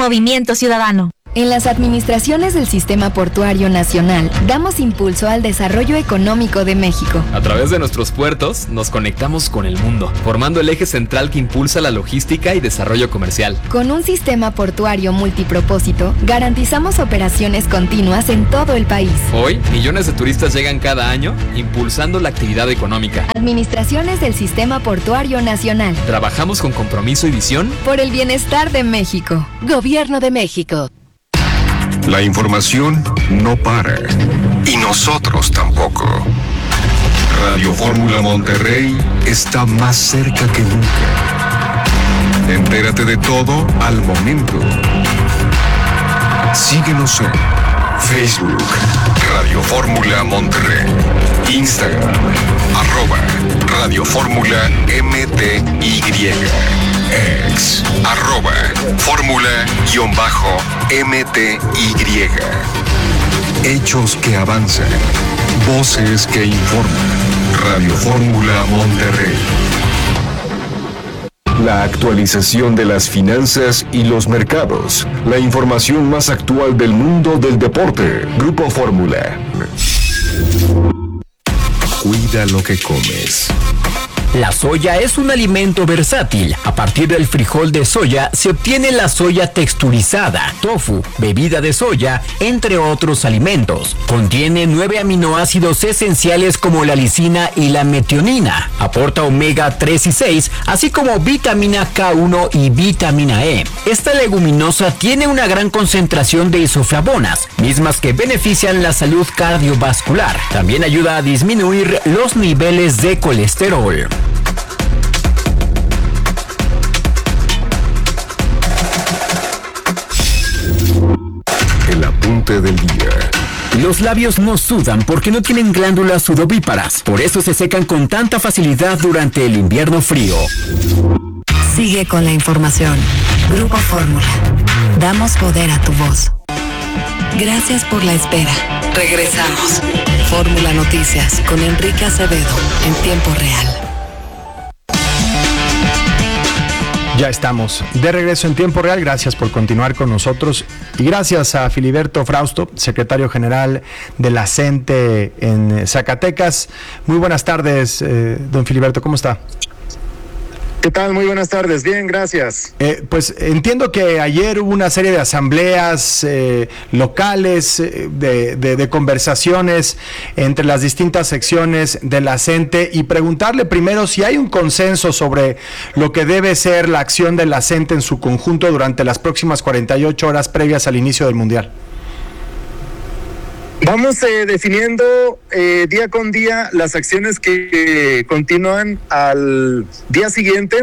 Movimiento Ciudadano. En las administraciones del Sistema Portuario Nacional, damos impulso al desarrollo económico de México. A través de nuestros puertos, nos conectamos con el mundo, formando el eje central que impulsa la logística y desarrollo comercial. Con un sistema portuario multipropósito, garantizamos operaciones continuas en todo el país. Hoy, millones de turistas llegan cada año, impulsando la actividad económica. Administraciones del Sistema Portuario Nacional. Trabajamos con compromiso y visión por el bienestar de México. Gobierno de México. La información no para, y nosotros tampoco. Radio Fórmula Monterrey está más cerca que nunca. Entérate de todo al momento. Síguenos en Facebook, Radio Fórmula Monterrey, Instagram, @Radio Fórmula MTY, X, @Fórmula_MTY. Hechos que avanzan, voces que informan. Radio Fórmula Monterrey. La actualización de las finanzas y los mercados. La información más actual del mundo del deporte. Grupo Fórmula. Cuida lo que comes. La soya es un alimento versátil. A partir del frijol de soya se obtiene la soya texturizada, tofu, bebida de soya, entre otros alimentos. Contiene 9 aminoácidos esenciales como la lisina y la metionina. Aporta omega 3 y 6, así como vitamina K1 y vitamina E. Esta leguminosa tiene una gran concentración de isoflavonas, mismas que benefician la salud cardiovascular. También ayuda a disminuir los niveles de colesterol. El apunte del día. Los labios no sudan porque no tienen glándulas sudovíparas. Por eso se secan con tanta facilidad durante el invierno frío. Sigue con la información. Grupo Fórmula. Damos poder a tu voz. Gracias por la espera. Regresamos. Fórmula Noticias con Enrique Acevedo en tiempo real. Ya estamos de regreso en tiempo real. Gracias por continuar con nosotros y gracias a Filiberto Frausto, secretario general de la CENTE en Zacatecas. Muy buenas tardes, don Filiberto, ¿cómo está? ¿Qué tal? Muy buenas tardes. Bien, gracias. Pues entiendo que ayer hubo una serie de asambleas locales, de conversaciones entre las distintas secciones de la CENTE y preguntarle primero si hay un consenso sobre lo que debe ser la acción de la CENTE en su conjunto durante las próximas 48 horas previas al inicio del Mundial. Vamos definiendo día con día las acciones que continúan al día siguiente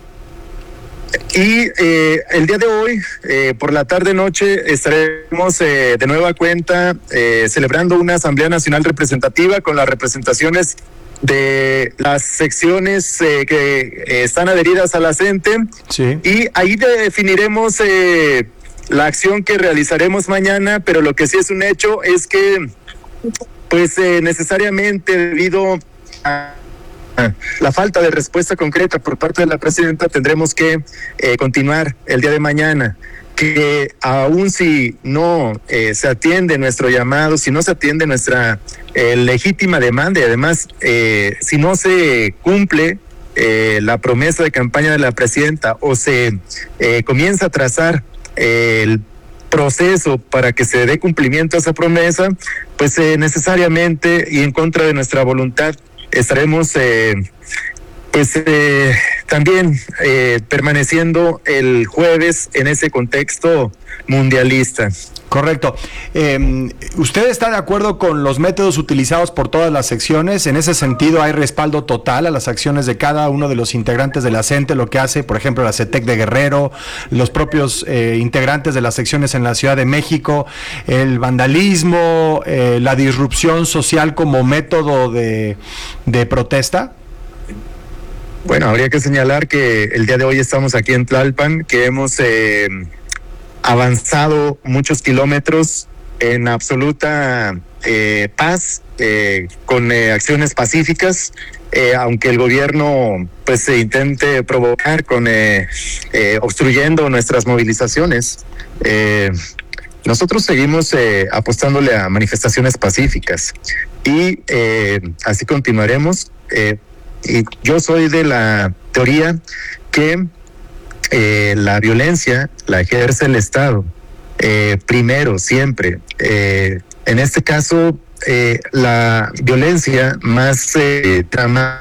y el día de hoy, por la tarde-noche, estaremos de nueva cuenta celebrando una Asamblea Nacional Representativa con las representaciones de las secciones que están adheridas a la CENTE. Sí. Y ahí definiremos la acción que realizaremos mañana, pero lo que sí es un hecho es que, pues necesariamente debido a la falta de respuesta concreta por parte de la presidenta, tendremos que continuar el día de mañana, que aún si no se atiende nuestro llamado, si no se atiende nuestra legítima demanda y además si no se cumple la promesa de campaña de la presidenta o se comienza a trazar el proceso para que se dé cumplimiento a esa promesa, pues necesariamente y en contra de nuestra voluntad estaremos también permaneciendo el jueves en ese contexto mundialista. Correcto. ¿Usted está de acuerdo con los métodos utilizados por todas las secciones? En ese sentido, ¿hay respaldo total a las acciones de cada uno de los integrantes de la CENTE, lo que hace, por ejemplo, la CETEC de Guerrero, los propios integrantes de las secciones en la Ciudad de México, el vandalismo, la disrupción social como método de protesta? Bueno, habría que señalar que el día de hoy estamos aquí en Tlalpan, que hemos avanzado muchos kilómetros en absoluta paz, con acciones pacíficas, aunque el gobierno pues se intente provocar con obstruyendo nuestras movilizaciones. Nosotros seguimos apostándole a manifestaciones pacíficas y así continuaremos. Y yo soy de la teoría que la violencia la ejerce el Estado primero, siempre. En este caso, la violencia más dramática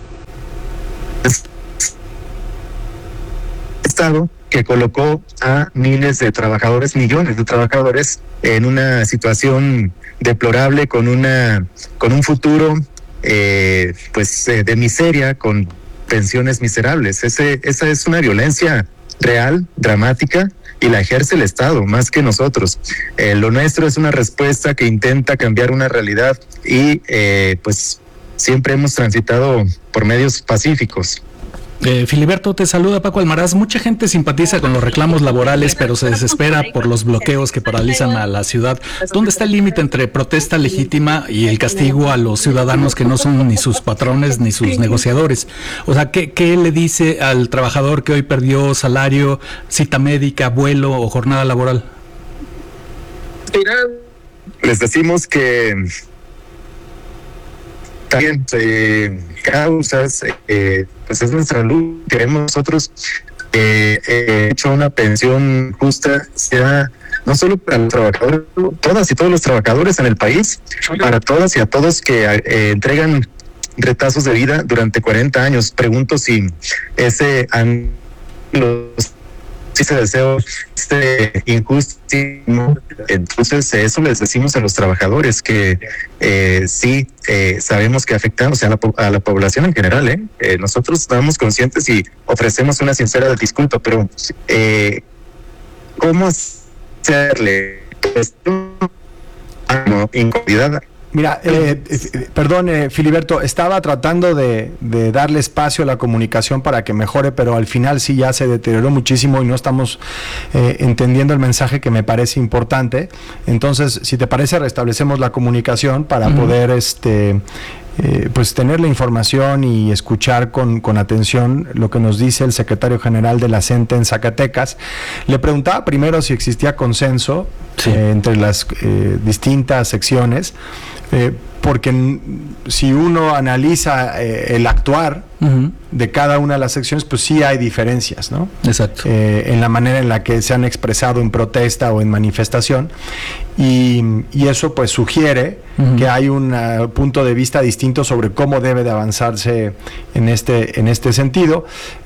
Estado, que colocó a miles de trabajadores, millones de trabajadores, en una situación deplorable, con un futuro de miseria, con pensiones miserables. Esa es una violencia real, dramática, y la ejerce el Estado más que nosotros. Lo nuestro es una respuesta que intenta cambiar una realidad y pues siempre hemos transitado por medios pacíficos. Filiberto, te saluda Paco Almaraz. Mucha gente simpatiza con los reclamos laborales, pero se desespera por los bloqueos que paralizan a la ciudad. ¿Dónde está el límite entre protesta legítima y el castigo a los ciudadanos que no son ni sus patrones ni sus negociadores? O sea, ¿qué le dice al trabajador que hoy perdió salario, cita médica, vuelo o jornada laboral? Les decimos que también causas, pues es nuestra luz. Queremos nosotros hecho una pensión justa, sea no solo para los trabajadores, todas y todos los trabajadores en el país, para todas y a todos que entregan retazos de vida durante 40 años. Pregunto si ese ese deseo injustísimo. Entonces eso les decimos a los trabajadores, que sí sabemos que afectamos a la población en general. Nosotros estamos conscientes y ofrecemos una sincera disculpa, pero ¿cómo hacerle esto a incomodidad? Mira, perdón, Filiberto, estaba tratando de darle espacio a la comunicación para que mejore, pero al final sí ya se deterioró muchísimo y no estamos entendiendo el mensaje, que me parece importante. Entonces, si te parece, restablecemos la comunicación para poder pues tener la información y escuchar con atención lo que nos dice el secretario general de la CENTE en Zacatecas. Le preguntaba primero si existía consenso entre las distintas secciones, porque si uno analiza el actuar de cada una de las secciones, pues sí hay diferencias, ¿no? Exacto. En la manera en la que se han expresado en protesta o en manifestación, y eso pues sugiere que hay un punto de vista distinto sobre cómo debe de avanzarse en este sentido.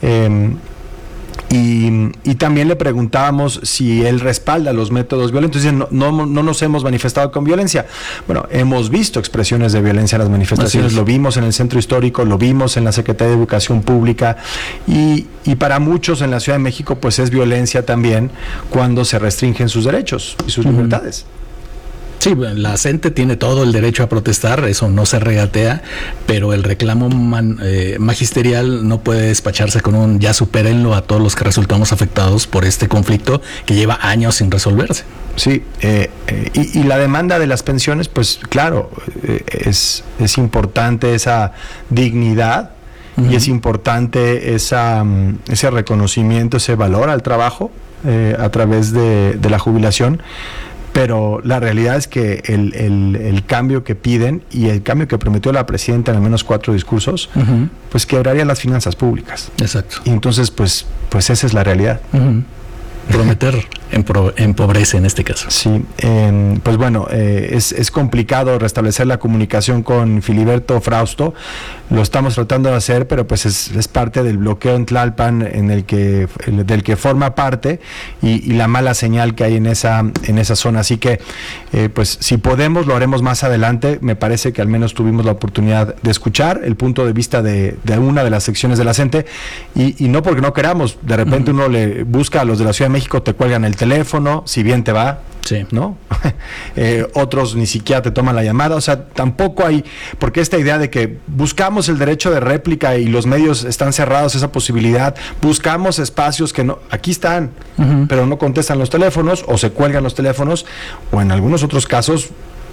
Y también le preguntábamos si él respalda los métodos violentos. Dicen, no nos hemos manifestado con violencia. Bueno, hemos visto expresiones de violencia en las manifestaciones, lo vimos en el Centro Histórico, lo vimos en la Secretaría de Educación Pública, y para muchos en la Ciudad de México pues es violencia también cuando se restringen sus derechos y sus libertades. Sí, la CENTE tiene todo el derecho a protestar, eso no se regatea, pero el reclamo magisterial no puede despacharse con un ya supérenlo a todos los que resultamos afectados por este conflicto que lleva años sin resolverse. Sí, y la demanda de las pensiones, pues claro, es importante esa dignidad y es importante ese reconocimiento, ese valor al trabajo a través de la jubilación. Pero la realidad es que el cambio que piden y el cambio que prometió la presidenta en al menos 4 discursos, pues quebraría las finanzas públicas. Exacto. Y entonces, pues esa es la realidad. Prometer empobrece en este caso. Sí, pues bueno, es complicado restablecer la comunicación con Filiberto Frausto. Lo estamos tratando de hacer, pero pues es parte del bloqueo en Tlalpan del que forma parte, y la mala señal que hay en esa zona. Así que pues si podemos lo haremos más adelante. Me parece que al menos tuvimos la oportunidad de escuchar el punto de vista de una de las secciones de la CENTE, y no porque no queramos. De repente uno le busca a los de la Ciudad de México, te cuelgan el teléfono, si bien te va, Sí. ¿No? Otros ni siquiera te toman la llamada, o sea, tampoco hay, porque esta idea de que buscamos el derecho de réplica y los medios están cerrados, esa posibilidad, buscamos espacios que no, aquí están, pero no contestan los teléfonos o se cuelgan los teléfonos, o en algunos otros casos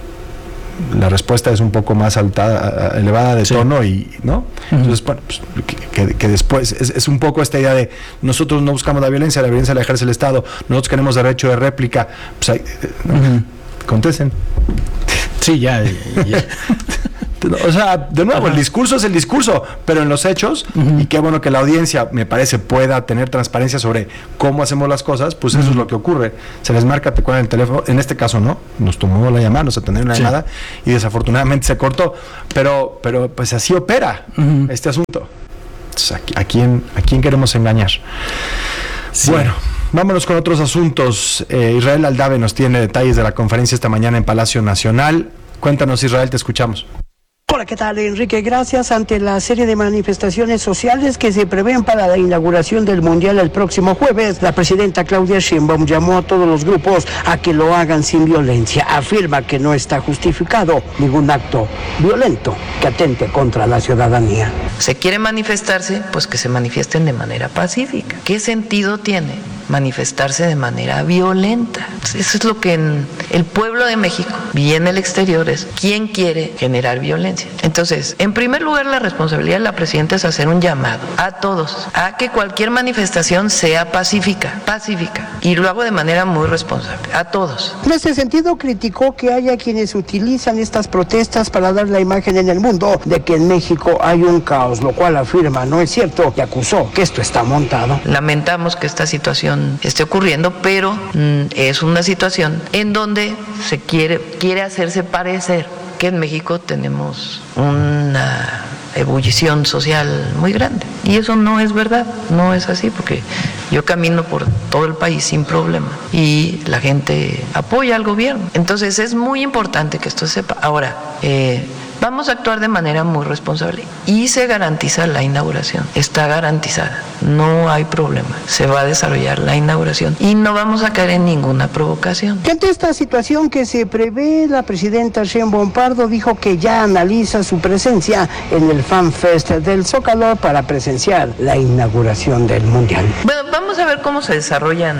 la respuesta es un poco más alta, elevada de tono, y ¿no? Entonces, bueno, pues, que después es un poco esta idea de nosotros no buscamos la violencia la ejerce el Estado, nosotros queremos derecho de réplica, pues hay, contesten. Sí, ya. O sea, de nuevo, el discurso es el discurso, pero en los hechos, y qué bueno que la audiencia, me parece, pueda tener transparencia sobre cómo hacemos las cosas, pues eso es lo que ocurre. Se les marca, te cuelgan el teléfono, en este caso no, nos tomó la llamada, nos atendieron la llamada, y desafortunadamente se cortó, pero pues así opera este asunto. Entonces, ¿a quién queremos engañar? Sí. Bueno, vámonos con otros asuntos. Israel Aldave nos tiene detalles de la conferencia esta mañana en Palacio Nacional. Cuéntanos, Israel, te escuchamos. Hola, ¿qué tal, Enrique? Gracias. Ante la serie de manifestaciones sociales que se prevén para la inauguración del Mundial el próximo jueves, la presidenta Claudia Sheinbaum llamó a todos los grupos a que lo hagan sin violencia. Afirma que no está justificado ningún acto violento que atente contra la ciudadanía. Se quiere manifestarse, pues que se manifiesten de manera pacífica. ¿Qué sentido tiene manifestarse de manera violenta? Eso es lo que en el pueblo de México y en el exterior es quién quiere generar violencia. Entonces, en primer lugar, la responsabilidad de la presidenta es hacer un llamado a todos a que cualquier manifestación sea pacífica, y lo hago de manera muy responsable, a todos. En ese sentido, criticó que haya quienes utilizan estas protestas para dar la imagen en el mundo de que en México hay un caos, lo cual afirma no es cierto, y acusó que esto está montado. Lamentamos que esta situación esté ocurriendo, pero es una situación en donde se quiere hacerse parecer que en México tenemos una ebullición social muy grande, y eso no es verdad, no es así, porque yo camino por todo el país sin problema y la gente apoya al gobierno. Entonces es muy importante que esto se sepa. Ahora, vamos a actuar de manera muy responsable y se garantiza la inauguración. Está garantizada, no hay problema. Se va a desarrollar la inauguración y no vamos a caer en ninguna provocación. Ante esta situación que se prevé, la presidenta Sheinbaum Pardo dijo que ya analiza su presencia en el Fan Fest del Zócalo para presenciar la inauguración del Mundial. Bueno, vamos a ver cómo se desarrollan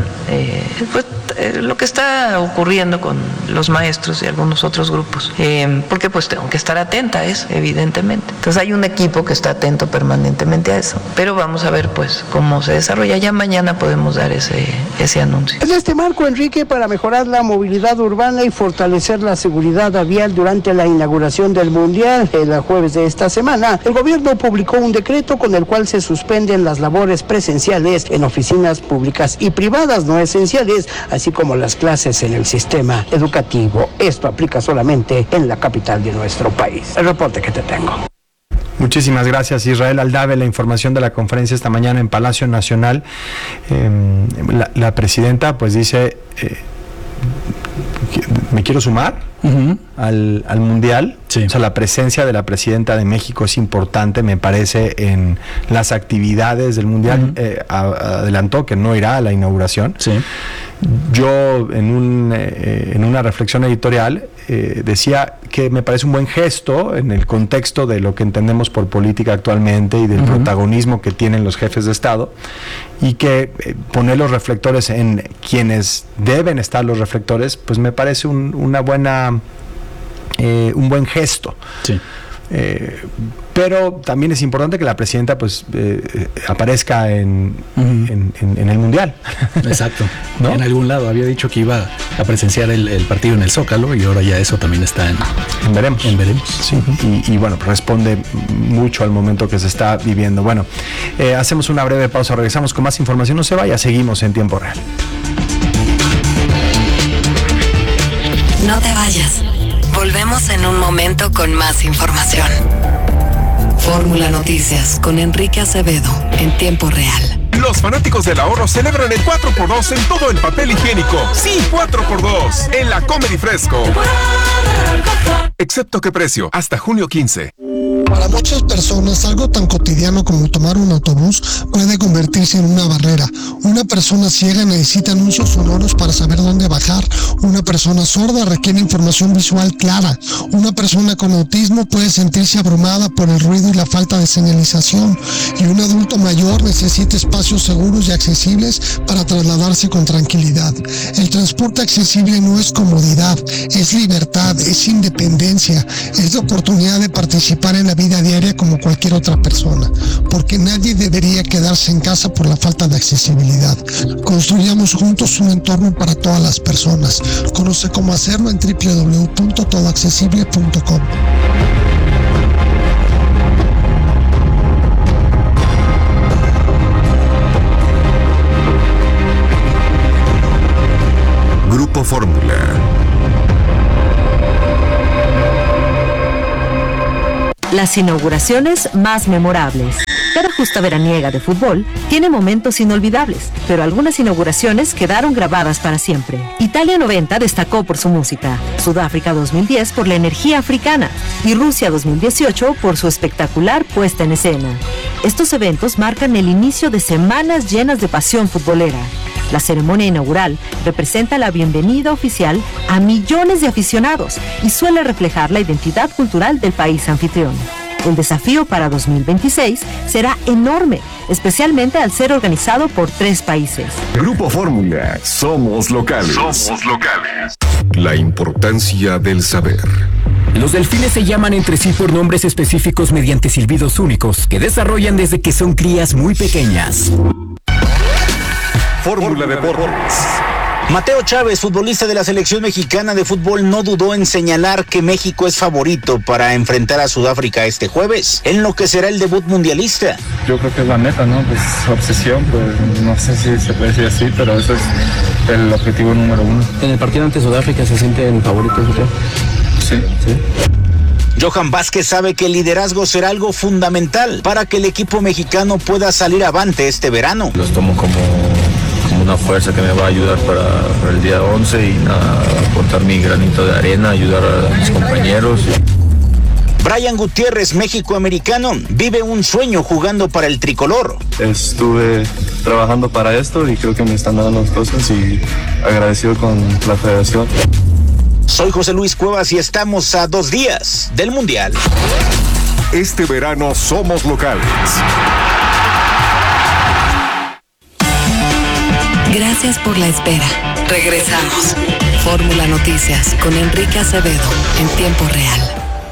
lo que está ocurriendo con los maestros y algunos otros grupos, porque pues tengo que estar atenta a eso, evidentemente. Entonces hay un equipo que está atento permanentemente a eso, pero vamos a ver pues cómo se desarrolla. Ya mañana podemos dar ese anuncio. En este marco, Enrique, para mejorar la movilidad urbana y fortalecer la seguridad vial durante la inauguración del Mundial el jueves de esta semana, el gobierno publicó un decreto con el cual se suspenden las labores presenciales en oficinas públicas y privadas no esenciales, así como las clases en el sistema educativo. Esto aplica solamente en la capital de nuestro país. El reporte que te tengo. Muchísimas gracias, Israel Aldave. La información de la conferencia esta mañana en Palacio Nacional. La presidenta pues dice, me quiero sumar al Mundial. Sí. O sea, la presencia de la presidenta de México es importante, me parece, en las actividades del Mundial. Adelantó que no irá a la inauguración. Sí. Yo en una reflexión editorial decía que me parece un buen gesto en el contexto de lo que entendemos por política actualmente y del protagonismo que tienen los jefes de Estado, y que poner los reflectores en quienes deben estar los reflectores, pues me parece un buen gesto. Sí. Pero también es importante que la presidenta pues aparezca en el Mundial. Exacto, ¿no? En algún lado había dicho que iba a presenciar el partido en el Zócalo, y ahora ya eso también está en veremos. Sí. Y bueno, responde mucho al momento que se está viviendo. Bueno, hacemos una breve pausa, regresamos con más información. No se vaya, seguimos en tiempo real. No te vayas. Volvemos en un momento con más información. Fórmula Noticias con Enrique Acevedo en tiempo real. Los fanáticos del ahorro celebran el 4x2 en todo el papel higiénico. Sí, 4x2 en la Comedy Fresco. Excepto qué precio, hasta junio 15. Para muchas personas, algo tan cotidiano como tomar un autobús puede convertirse en una barrera. Una persona ciega necesita anuncios sonoros para saber dónde bajar. Una persona sorda requiere información visual clara. Una persona con autismo puede sentirse abrumada por el ruido y la falta de señalización. Y un adulto mayor necesita espacios seguros y accesibles para trasladarse con tranquilidad. El transporte accesible no es comodidad, es libertad, es independencia, es la oportunidad de participar en la vida diaria como cualquier otra persona, porque nadie debería quedarse en casa por la falta de accesibilidad. Construyamos juntos un entorno para todas las personas. Conoce cómo hacerlo en www.todoaccesible.com. Grupo Fórmula. Las inauguraciones más memorables. Cada justa veraniega de fútbol tiene momentos inolvidables, pero algunas inauguraciones quedaron grabadas para siempre. Italia 90 destacó por su música, Sudáfrica 2010 por la energía africana y Rusia 2018 por su espectacular puesta en escena. Estos eventos marcan el inicio de semanas llenas de pasión futbolera. La ceremonia inaugural representa la bienvenida oficial a millones de aficionados y suele reflejar la identidad cultural del país anfitrión. El desafío para 2026 será enorme, especialmente al ser organizado por 3 países. Grupo Fórmula, somos locales. Somos locales. La importancia del saber. Los delfines se llaman entre sí por nombres específicos mediante silbidos únicos que desarrollan desde que son crías muy pequeñas. Fórmula Deportes. Mateo Chávez, futbolista de la selección mexicana de fútbol, no dudó en señalar que México es favorito para enfrentar a Sudáfrica este jueves, en lo que será el debut mundialista. Yo creo que es la meta, ¿no? Pues obsesión, pues no sé si se puede decir así, pero eso es el objetivo número 1. ¿En el partido ante Sudáfrica se sienten favoritos usted? Sí. Johan Vázquez sabe que el liderazgo será algo fundamental para que el equipo mexicano pueda salir avante este verano. Los tomo como una fuerza que me va a ayudar para el día 11 y aportar mi granito de arena, ayudar a mis compañeros. Brian Gutiérrez, México-americano, vive un sueño jugando para el tricolor. Estuve trabajando para esto y creo que me están dando las cosas y agradecido con la federación. Soy José Luis Cuevas y estamos a 2 días del Mundial. Este verano somos locales. Gracias por la espera. Regresamos. Fórmula Noticias con Enrique Acevedo en tiempo real.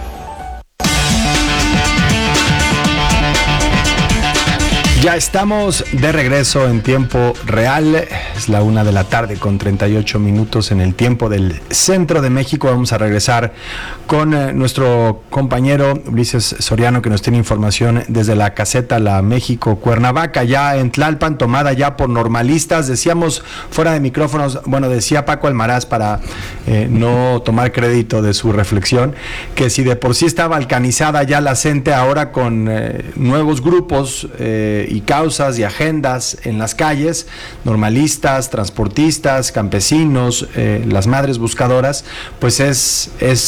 Ya estamos de regreso en tiempo real. Es la 1:00 con 38 minutos en el tiempo del centro de México. Vamos a regresar con nuestro compañero Ulises Soriano, que nos tiene información desde la caseta La México Cuernavaca, ya en Tlalpan, tomada ya por normalistas. Decíamos fuera de micrófonos, decía Paco Almaraz, para no tomar crédito de su reflexión, que si de por sí estaba balcanizada ya la CENTE, ahora con nuevos grupos y causas y agendas en las calles, normalistas, transportistas, campesinos, las madres buscadoras, pues es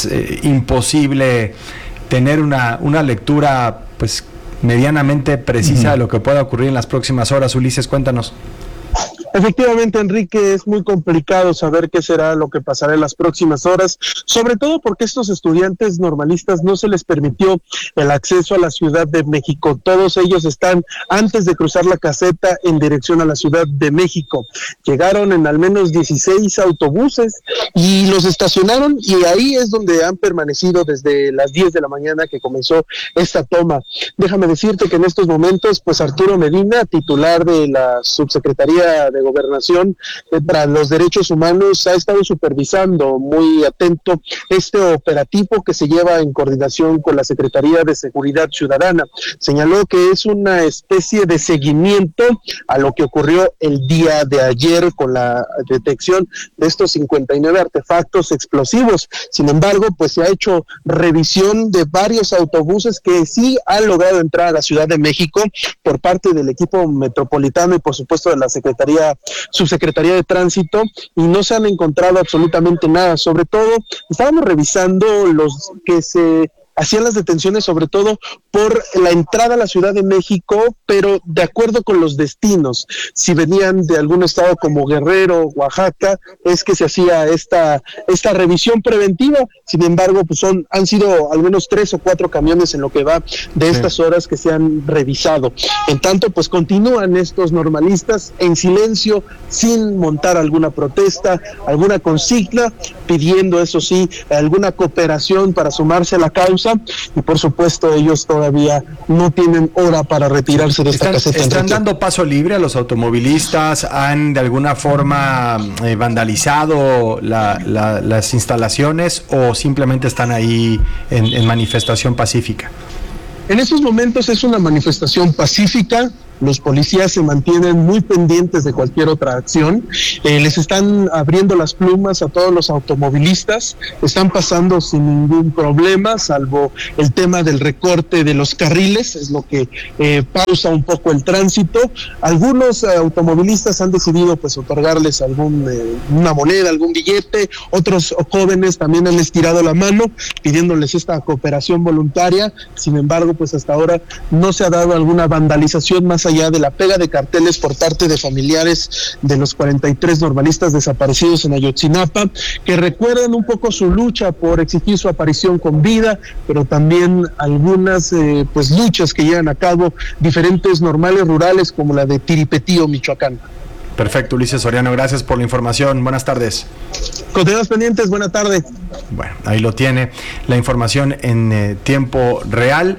imposible tener una lectura pues medianamente precisa de lo que pueda ocurrir en las próximas horas. Ulises, cuéntanos. Efectivamente, Enrique, es muy complicado saber qué será lo que pasará en las próximas horas, sobre todo porque a estos estudiantes normalistas no se les permitió el acceso a la Ciudad de México. Todos ellos están antes de cruzar la caseta en dirección a la Ciudad de México. Llegaron en al menos 16 autobuses y los estacionaron, y ahí es donde han permanecido desde las 10 de la mañana que comenzó esta toma. Déjame decirte que en estos momentos, pues Arturo Medina, titular de la Subsecretaría de Gobernación para los Derechos Humanos, ha estado supervisando muy atento este operativo que se lleva en coordinación con la Secretaría de Seguridad Ciudadana. Señaló que es una especie de seguimiento a lo que ocurrió el día de ayer con la detección de estos 59 artefactos explosivos. Sin embargo, pues se ha hecho revisión de varios autobuses que sí han logrado entrar a la Ciudad de México por parte del equipo metropolitano y por supuesto de la Subsecretaría de Tránsito, y no se han encontrado absolutamente nada. Sobre todo, estábamos revisando los que se hacían las detenciones sobre todo por la entrada a la Ciudad de México, pero de acuerdo con los destinos. Si venían de algún estado como Guerrero, Oaxaca, es que se hacía esta revisión preventiva. Sin embargo, pues han sido al menos 3 o 4 camiones en lo que va de estas horas que se han revisado. En tanto, pues continúan estos normalistas en silencio, sin montar alguna protesta, alguna consigna, pidiendo, eso sí, alguna cooperación para sumarse a la causa, y por supuesto ellos todavía no tienen hora para retirarse de esta caseta. ¿Están dando paso libre a los automovilistas? ¿Han de alguna forma vandalizado las instalaciones o simplemente están ahí en manifestación pacífica? En estos momentos es una manifestación pacífica. Los policías se mantienen muy pendientes de cualquier otra acción, les están abriendo las plumas a todos los automovilistas, están pasando sin ningún problema, salvo el tema del recorte de los carriles, es lo que pausa un poco el tránsito. Algunos automovilistas han decidido pues otorgarles una moneda, algún billete, otros jóvenes también han estirado la mano pidiéndoles esta cooperación voluntaria. Sin embargo, pues hasta ahora no se ha dado alguna vandalización más allá de la pega de carteles por parte de familiares de los 43 normalistas desaparecidos en Ayotzinapa, que recuerdan un poco su lucha por exigir su aparición con vida, pero también algunas pues luchas que llevan a cabo diferentes normales rurales como la de Tiripetío, Michoacán. Perfecto, Ulises Soriano, gracias por la información. Buenas tardes. Continuamos pendientes, buena tarde. Bueno, ahí lo tiene, la información en tiempo real.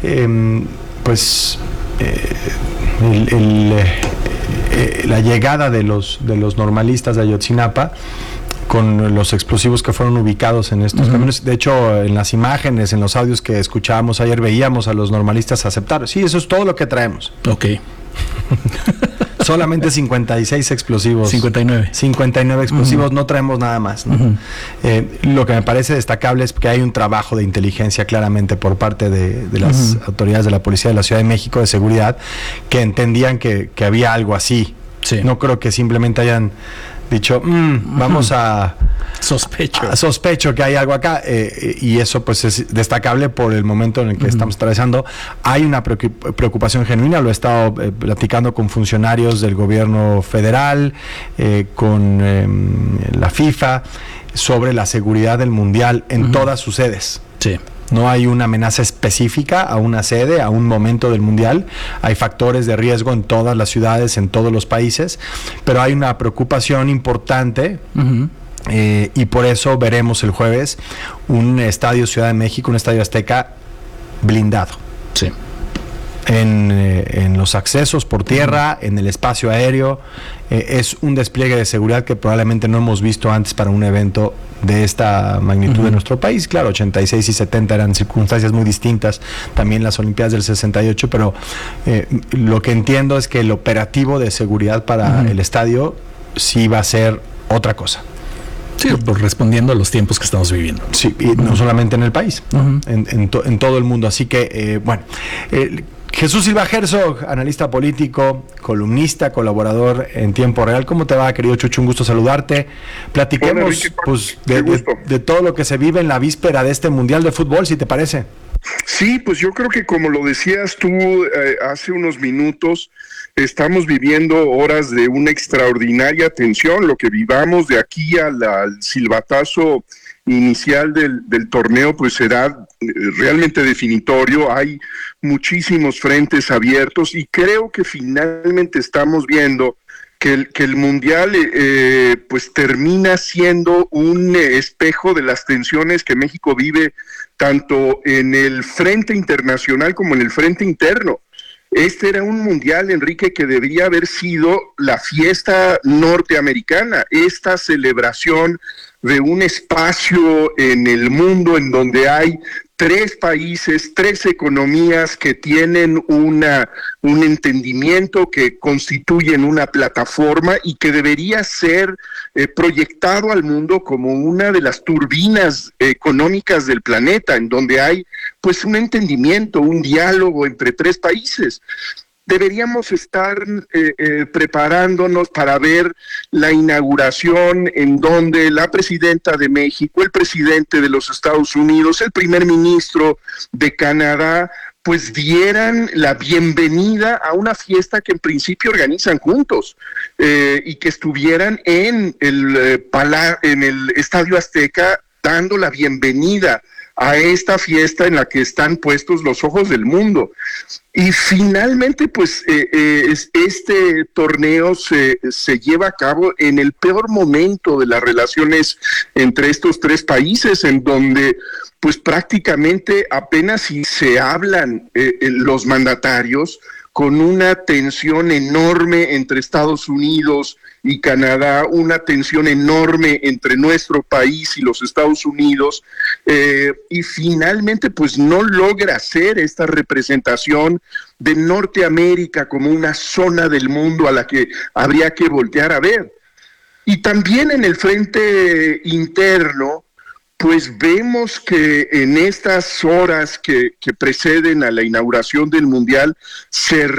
La llegada de los normalistas de Ayotzinapa con los explosivos que fueron ubicados en estos camiones. De hecho, en las imágenes, en los audios que escuchábamos ayer, veíamos a los normalistas aceptar. Sí, eso es todo lo que traemos. Ok. Solamente 56 explosivos. 59 explosivos, no traemos nada más, ¿no? Lo que me parece destacable es que hay un trabajo de inteligencia claramente por parte de las autoridades de la Policía de la Ciudad de México de seguridad, que entendían que había algo así. Sí. No creo que simplemente hayan dicho, vamos a... Sospecho que hay algo acá, y eso pues es destacable por el momento en el que estamos atravesando. Hay una preocupación genuina, lo he estado platicando con funcionarios del gobierno federal, con la FIFA, sobre la seguridad del Mundial en todas sus sedes. Sí. No hay una amenaza específica a una sede, a un momento del Mundial. Hay factores de riesgo en todas las ciudades, en todos los países, pero hay una preocupación importante. Y por eso veremos el jueves un estadio Ciudad de México, un estadio Azteca blindado. Sí. En los accesos por tierra, en el espacio aéreo, es un despliegue de seguridad que probablemente no hemos visto antes para un evento de esta magnitud de nuestro país. Claro, 86 y 70 eran circunstancias muy distintas, también las Olimpiadas del 68, pero lo que entiendo es que el operativo de seguridad para el estadio sí va a ser otra cosa. Sí, respondiendo a los tiempos que estamos viviendo. Sí, y no solamente en el país, en todo el mundo. Así que, Jesús Silva Herzog, analista político, columnista, colaborador en tiempo real. ¿Cómo te va, querido Chucho? Un gusto saludarte. Platiquemos. Hola, Enrique, pues de todo lo que se vive en la víspera de este Mundial de Fútbol, si te parece. Sí, pues yo creo que como lo decías tú hace unos minutos, estamos viviendo horas de una extraordinaria tensión. Lo que vivamos de aquí al silbatazo inicial del torneo pues será realmente definitorio. Hay muchísimos frentes abiertos y creo que finalmente estamos viendo que el Mundial pues termina siendo un espejo de las tensiones que México vive tanto en el frente internacional como en el frente interno. Este era un Mundial, Enrique, que debería haber sido la fiesta norteamericana, esta celebración de un espacio en el mundo en donde hay 3 países, 3 economías que tienen un entendimiento, que constituyen una plataforma y que debería ser proyectado al mundo como una de las turbinas económicas del planeta, en donde hay pues un entendimiento, un diálogo entre 3 países. deberíamos estar preparándonos para ver la inauguración en donde la presidenta de México, el presidente de los Estados Unidos, el primer ministro de Canadá, pues dieran la bienvenida a una fiesta que en principio organizan juntos y que estuvieran en el Estadio Azteca dando la bienvenida a esta fiesta en la que están puestos los ojos del mundo. Y finalmente, pues, este torneo se lleva a cabo en el peor momento de las relaciones entre estos tres países, en donde, pues, prácticamente apenas si se hablan los mandatarios, con una tensión enorme entre Estados Unidos y Canadá, una tensión enorme entre nuestro país y los Estados Unidos, y finalmente pues no logra hacer esta representación de Norteamérica como una zona del mundo a la que habría que voltear a ver. Y también en el frente interno, pues vemos que en estas horas que preceden a la inauguración del Mundial se